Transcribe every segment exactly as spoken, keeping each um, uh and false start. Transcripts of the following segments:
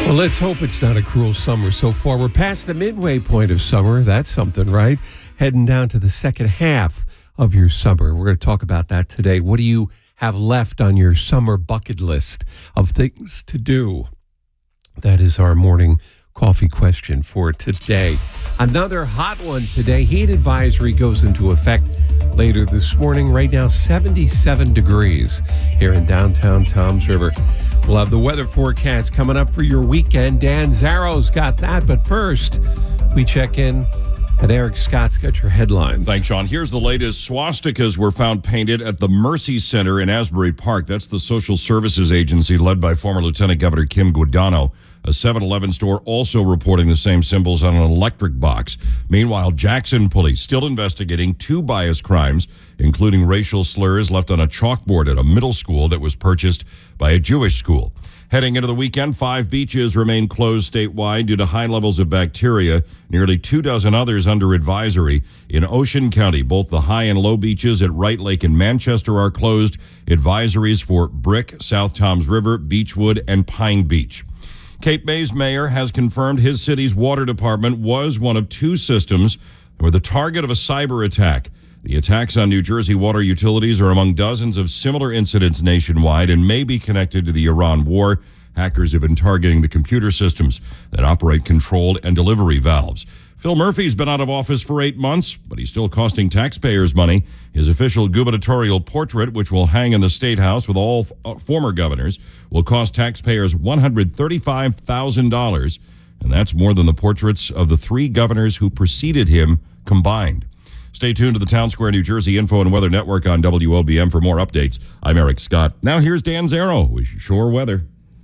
Well, let's hope it's not a cruel summer so far. We're past the midway point of summer. That's something, right? Heading down to the second half of your summer. We're going to talk about that today. What do you have left on your summer bucket list of things to do? That is our morning coffee question for today. Another hot one today. Heat advisory goes into effect later this morning. Right now, seventy-seven degrees here in downtown Toms River. We'll have the weather forecast coming up for your weekend. Dan Zarrow's got that. But first, we check in, and Eric Scott's got your headlines. Thanks, Sean. Here's the latest. Swastikas were found painted at the Mercy Center in Asbury Park. That's the social services agency led by former Lieutenant Governor Kim Guadagno. A seven eleven store also reporting the same symbols on an electric box. Meanwhile, Jackson police still investigating two bias crimes, including racial slurs left on a chalkboard at a middle school that was purchased by a Jewish school. Heading into the weekend, five beaches remain closed statewide due to high levels of bacteria. Nearly two dozen others under advisory. In Ocean County, both the high and low beaches at Wright Lake and Manchester are closed. Advisories for Brick, South Toms River, Beechwood, and Pine Beach. Cape May's mayor has confirmed his city's water department was one of two systems that were the target of a cyber attack. The attacks on New Jersey water utilities are among dozens of similar incidents nationwide and may be connected to the Iran war. Hackers have been targeting the computer systems that operate control and delivery valves. Phil Murphy's been out of office for eight months, but he's still costing taxpayers money. His official gubernatorial portrait, which will hang in the State House with all f- former governors, will cost taxpayers one hundred thirty-five thousand dollars, and that's more than the portraits of the three governors who preceded him combined. Stay tuned to the Town Square, New Jersey Info and Weather Network on W O B M for more updates. I'm Eric Scott. Now here's Dan Zarrow with shore weather.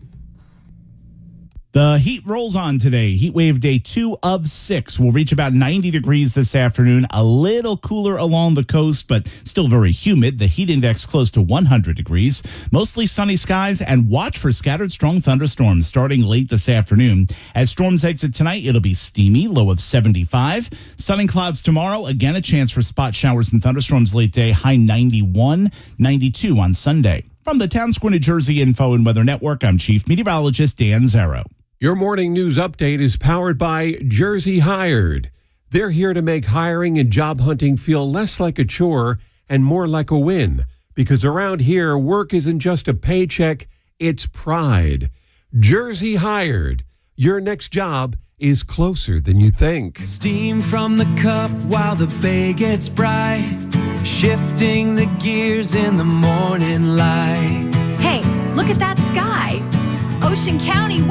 The heat rolls on today. Heat wave day two of six. We'll reach about ninety degrees this afternoon. A little cooler along the coast, but still very humid. The heat index close to one hundred degrees. Mostly sunny skies, and watch for scattered strong thunderstorms starting late this afternoon. As storms exit tonight, it'll be steamy, low of seventy-five. Sun and clouds tomorrow. Again, a chance for spot showers and thunderstorms late day. High ninety-one, ninety-two on Sunday. From the Town Square, New Jersey Info and Weather Network, I'm Chief Meteorologist Dan Zarrow. Your morning news update is powered by Jersey Hired. They're here to make hiring and job hunting feel less like a chore and more like a win. Because around here, work isn't just a paycheck, it's pride. Jersey Hired. Your next job is closer than you think. Steam from the cup while the bay gets bright. Shifting the gears in the morning light. Hey, look at that sky. Ocean County.